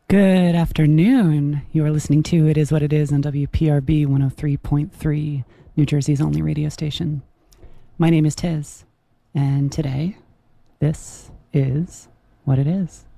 Good afternoon. You are listening to It Is What It Is on WPRB 103.3, New Jersey's only radio station. My name is Tiz, and today, this is what it is.